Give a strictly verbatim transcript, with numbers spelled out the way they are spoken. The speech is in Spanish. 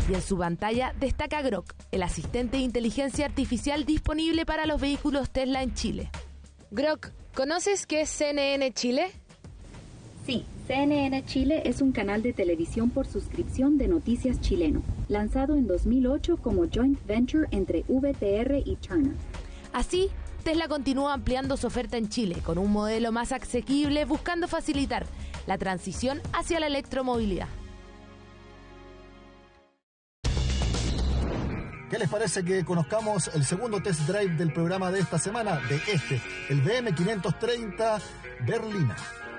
y en su pantalla destaca Grok, el asistente de inteligencia artificial disponible para los vehículos Tesla en Chile. Grok, ¿conoces qué es C N N Chile? Sí, C N N Chile es un canal de televisión por suscripción de noticias chileno, lanzado en dos mil ocho como joint venture entre V T R y Turner. Así, Tesla continúa ampliando su oferta en Chile con un modelo más asequible, buscando facilitar la transición hacia la electromovilidad. ¿Qué les parece que conozcamos el segundo test drive del programa de esta semana, de este, el B M quinientos treinta Berlina?